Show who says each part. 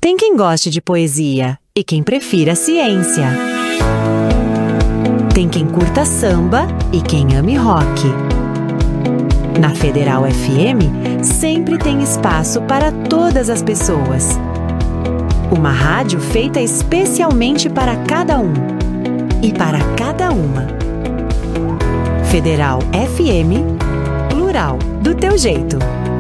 Speaker 1: Tem quem goste de poesia e quem prefira ciência. Tem quem curta samba e quem ame rock. Na Federal FM, sempre tem espaço para todas as pessoas. Uma rádio feita especialmente para cada um e para cada uma. Federal FM, plural, do teu jeito.